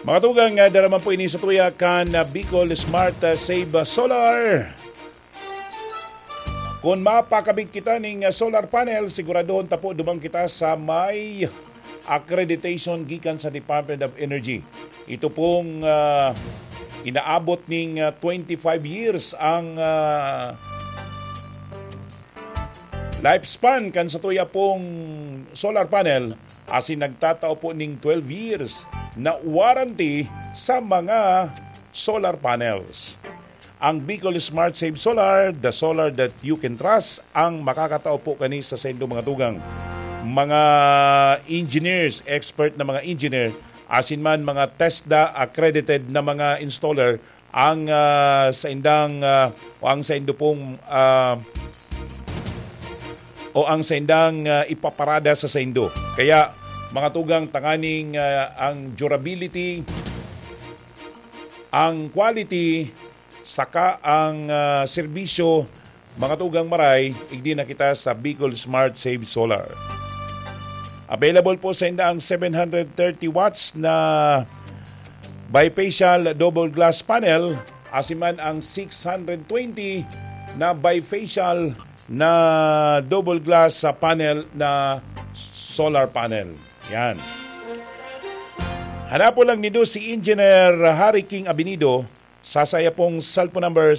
Mga tugang, daraman po ini sa tuya kan Bicol Smart Save Solar. Kung mapakabig kita ng solar panel, siguradohon tapo dumang kita sa may accreditation gikan sa Department of Energy. Ito pong inaabot ng 25 years ang lifespan kan sa tuya pong solar panel, asin nagtatao po ng 12 years na warranty sa mga solar panels. Ang Bicol Smart Save Solar, the solar that you can trust, ang makakatao po kani sa sendo mga tugang. Mga engineers, expert na mga engineer, asin man mga TESDA accredited na mga installer ang sa indang o ang sa indo pong ang sa indang ipaparada sa sendo. Kaya mga tugang tanganing ang durability, ang quality, saka ang serbisyo, mga tugang maray, igdi na kita sa Bicol Smart Save Solar. Available po sa inda ang 730 watts na bifacial double glass panel, asiman ang 620 na bifacial na double glass sa panel na solar panel. Yan. Hanapo lang nido si Engineer Harry King Abinido sa saya pong cellphone number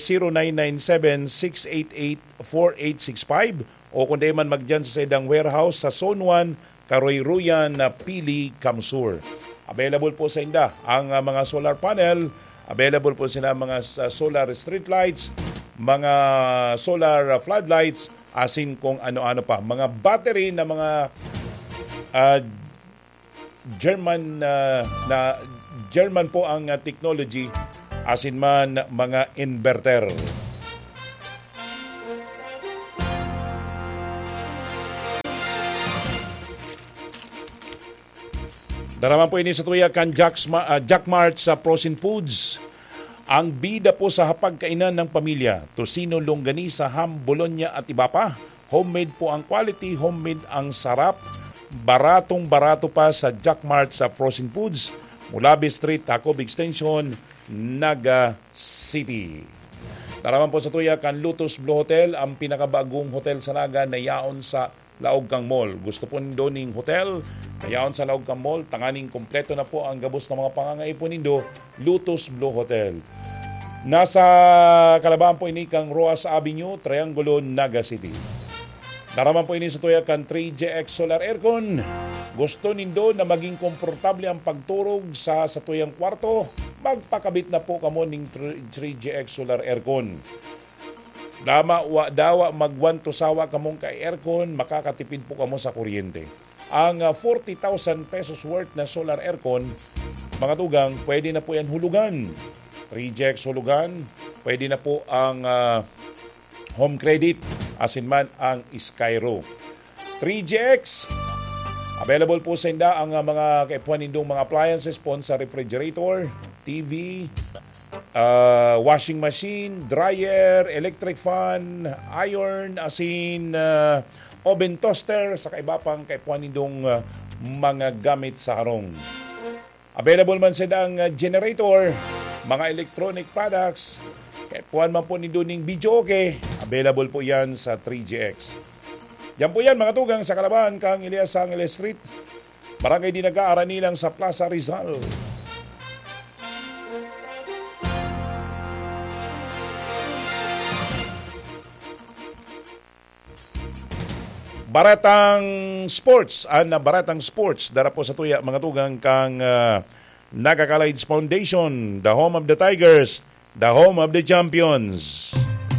0997-688-4865 o kung di man magdyan sa sedang warehouse sa Zone 1, Karoy-Ruyan na Pili, Kamsur. Available po sa inda ang mga solar panel, available po sila mga solar street lights, mga solar floodlights, asin kung ano-ano pa. Mga battery na mga German po ang technology, asin man mga inverter. Daraman po ini sa tuya kan Jackmart sa Frozen Foods. Ang bida po sa hapagkainan ng pamilya, tosino, longganisa, ham, bologna at iba pa. Homemade po ang quality, homemade ang sarap. Baratong-barato pa sa Jackmart sa Frozen Foods, Mulabi Street, Tacob Extension, Naga City. Daraman po sa tuya kan Lotus Blue Hotel, ang pinakabagong hotel sa Naga na yaon sa Laog Kang Mall. Gusto po nindo ning hotel, nayaon sa Laog Kang Mall, tanganing kompleto na po ang gabos ng mga pangangaipon nindo, Lotus Blue Hotel. Nasa Kalabaan po ini kang Roas Avenue, Triangulo, Naga City. Daraman po ini sa tuya kan 3GX Solar Aircon. Gusto nindo na maging komportable ang pagturog sa tuyang kwarto, magpakabit na po kamo ning 3GX Solar Aircon. Dawa magwanto sawa kamong kay aircon, makakatipid po kamo sa kuryente. Ang 40,000 pesos worth na solar aircon, mga tugang, pwede na po yan hulugan. 3GX hulugan, pwede na po ang home credit, asin man ang Skyro. 3GX, available po sa inda ang mga kaipuan nindong mga appliances po sa refrigerator, TV, washing machine, dryer, electric fan, iron, asin, oven toaster, sa kaiba pang kaipuan nindong mga gamit sa harong. Available man sa ang generator, mga electronic products, kaipuan man po nindong ning video okay, available po yan sa 3GX. Yan po yan mga tugang sa Kalabaan, kang Elias Angeles Street, Barangay Dinaga, Aranilang sa Plaza Rizal. Baratang Sports, Baratang Sports, dara po sa tuya mga tugang kang Naga College Foundation, the home of the Tigers, the home of the champions.